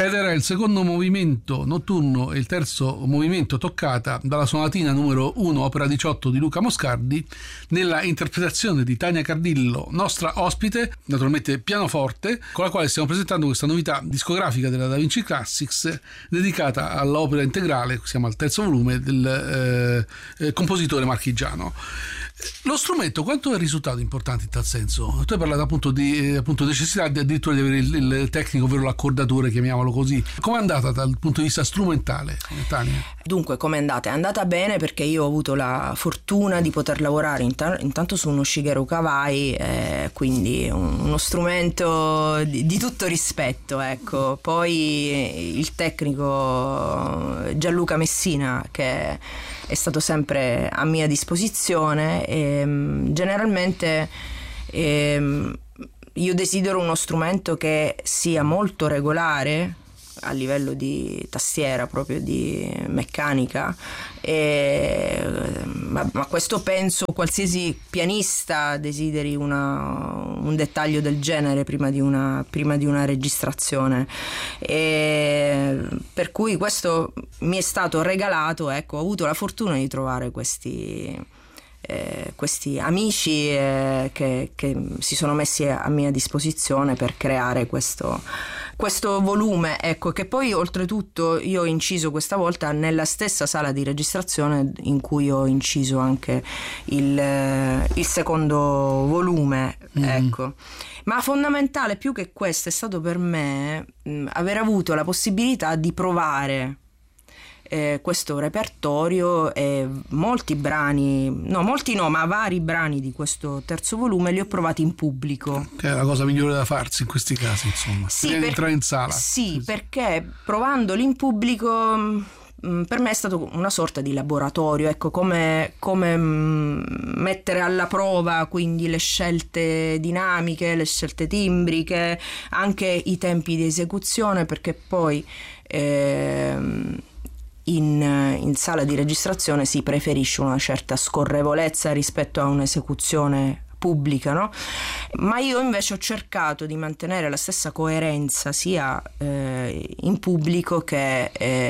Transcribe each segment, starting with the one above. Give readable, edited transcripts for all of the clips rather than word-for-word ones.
Ed era il secondo movimento notturno e il terzo movimento toccata dalla sonatina numero 1, opera 18 di Luca Moscardi, nella interpretazione di Tania Cardillo, nostra ospite, naturalmente pianoforte, con la quale stiamo presentando questa novità discografica della Da Vinci Classics dedicata all'opera integrale, siamo al terzo volume, del compositore marchigiano. Lo strumento quanto è risultato importante in tal senso? Tu hai parlato appunto di necessità addirittura di avere il tecnico, ovvero l'accordatore, chiamiamolo così. Come è andata dal punto di vista strumentale, Tania? Dunque, come è andata? È andata bene perché io ho avuto la fortuna di poter lavorare intanto su uno Shigeru Kawai, quindi uno strumento di tutto rispetto, ecco. Poi il tecnico Gianluca Messina, che è stato sempre a mia disposizione, e generalmente io desidero uno strumento che sia molto regolare a livello di tastiera, proprio di meccanica, ma questo penso qualsiasi pianista desideri un dettaglio del genere prima di una registrazione, per cui questo mi è stato regalato, ecco, ho avuto la fortuna di trovare questi amici che si sono messi a mia disposizione per creare questo volume, ecco, che poi oltretutto io ho inciso questa volta nella stessa sala di registrazione in cui ho inciso anche il secondo volume, ecco. Ma fondamentale più che questo è stato per me aver avuto la possibilità di provare questo repertorio, e molti brani, ma vari brani di questo terzo volume li ho provati in pubblico. Che è la cosa migliore da farsi in questi casi, insomma. Sì, entrare in sala. Sì, perché provandoli in pubblico per me è stato una sorta di laboratorio, ecco, come mettere alla prova quindi le scelte dinamiche, le scelte timbriche, anche i tempi di esecuzione, perché poi in sala di registrazione si preferisce una certa scorrevolezza rispetto a un'esecuzione pubblica, no? Ma io invece ho cercato di mantenere la stessa coerenza sia in pubblico che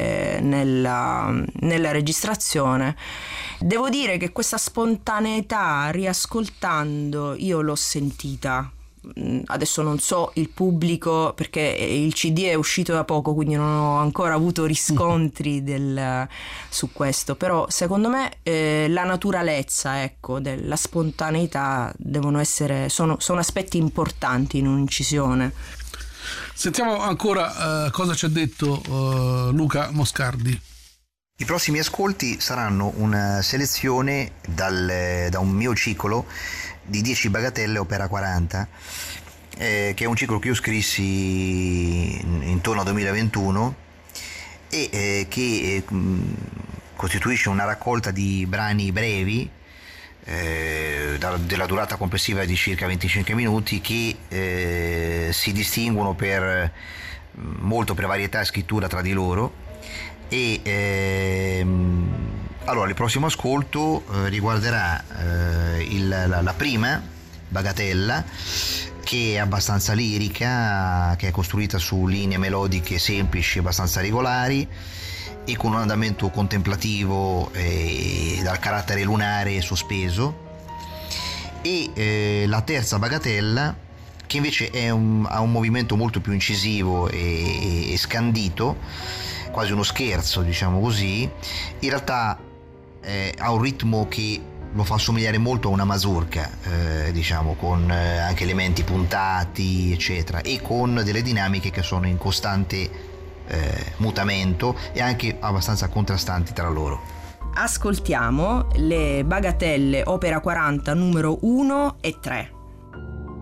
nella registrazione. Devo dire che questa spontaneità, riascoltando, io l'ho sentita. Adesso non so il pubblico, perché il CD è uscito da poco, quindi non ho ancora avuto riscontri su questo, però secondo me la naturalezza, ecco, la spontaneità sono aspetti importanti in un'incisione. Sentiamo ancora cosa ci ha detto Luca Moscardi. I prossimi ascolti saranno una selezione da un mio ciclo di 10 bagatelle opera 40, che è un ciclo che io scrissi intorno al 2021 e che costituisce una raccolta di brani brevi della durata complessiva di circa 25 minuti che si distinguono molto per varietà e scrittura tra di loro. Allora, il prossimo ascolto riguarderà la prima bagatella, che è abbastanza lirica, che è costruita su linee melodiche semplici, abbastanza regolari e con un andamento contemplativo dal carattere lunare e sospeso, e la terza bagatella, che invece ha un movimento molto più incisivo e scandito, quasi uno scherzo, diciamo così. In realtà ha un ritmo che lo fa somigliare molto a una mazurka, diciamo, con anche elementi puntati, eccetera, e con delle dinamiche che sono in costante mutamento e anche abbastanza contrastanti tra loro. Ascoltiamo le bagatelle opera 40 numero 1 e 3.